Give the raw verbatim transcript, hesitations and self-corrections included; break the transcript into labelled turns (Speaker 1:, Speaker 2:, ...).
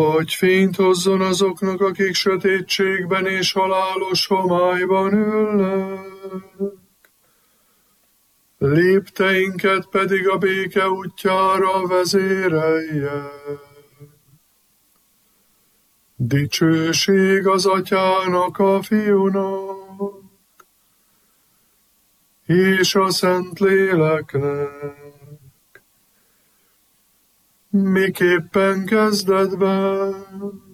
Speaker 1: hogy fényt hozzon azoknak, akik sötétségben és halálos homályban ülnek. Lépteinket pedig a béke útjára vezérelje. Dicsőség az Atyának, a Fiúnak, és a Szentléleknek, miképpen kezdetben,